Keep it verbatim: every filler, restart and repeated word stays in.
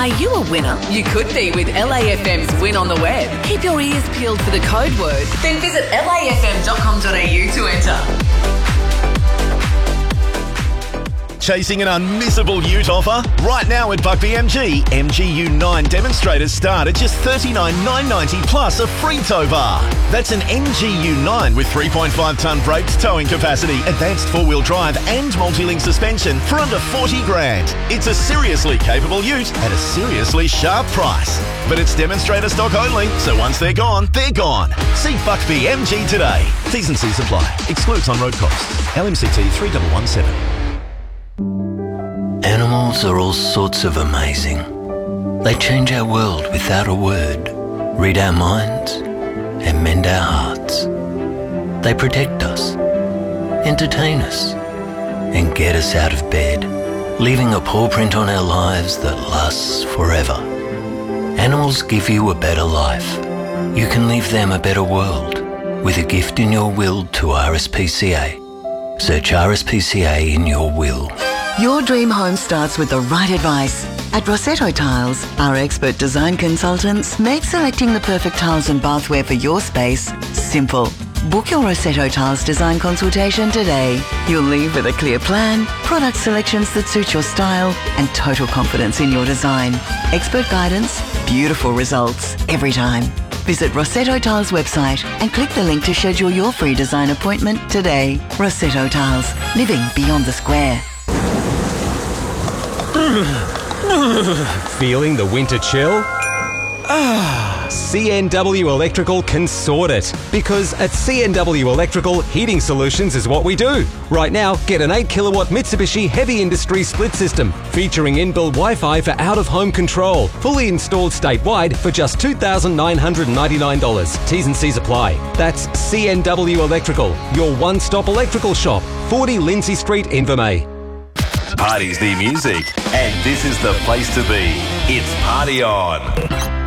Are you a winner? You could be with L A F M's Win on the Web. Keep your ears peeled for the code word. Then visit L A F M dot com dot A U to enter. Chasing an unmissable ute offer? Right now at Buckby M G, M G U nine demonstrators start at just thirty-nine thousand nine hundred ninety dollars plus a free tow bar. That's an M G U nine with three point five tonne brakes, towing capacity, advanced four-wheel drive and multi-link suspension for under forty grand. It's a seriously capable ute at a seriously sharp price. But it's demonstrator stock only, so once they're gone, they're gone. See Buckby M G today. T's and C's apply. Excludes on-road costs. L M C T three one one seven. Animals are all sorts of amazing. They change our world without a word, read our minds, and mend our hearts. They protect us, entertain us, and get us out of bed, leaving a paw print on our lives that lasts forever. Animals give you a better life. You can leave them a better world with a gift in your will to R S P C A. Search R S P C A in your will. Your dream home starts with the right advice. At Rossetto Tiles, our expert design consultants make selecting the perfect tiles and bathware for your space simple. Book your Rossetto Tiles design consultation today. You'll leave with a clear plan, product selections that suit your style, and total confidence in your design. Expert guidance, beautiful results every time. Visit Rossetto Tiles website and click the link to schedule your free design appointment today. Rossetto Tiles, living beyond the square. Feeling the winter chill? Ah, C N W Electrical can sort it. Because at C N W Electrical, heating solutions is what we do. Right now, get an eight kilowatt Mitsubishi Heavy Industry split system featuring inbuilt Wi-Fi for out-of-home control, fully installed statewide for just two thousand nine hundred ninety-nine dollars. T's and C's apply. That's C N W Electrical, your one-stop electrical shop, forty Lindsay Street, Invermay. Party's the music, and this is the place to be. It's Party On.